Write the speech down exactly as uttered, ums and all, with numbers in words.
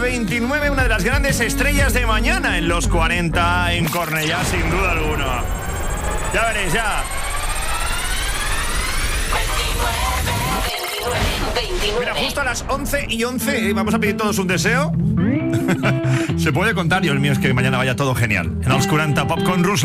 veintinueve, una de las grandes estrellas de mañana en los cuarenta en Cornellá, sin duda alguna. Ya veréis, ya. Mira, justo a las once y once, ¿eh? Vamos a pedir todos un deseo. Se puede contar, Dios mío, es que mañana vaya todo genial. En Oscuranta Pop con Ruslan.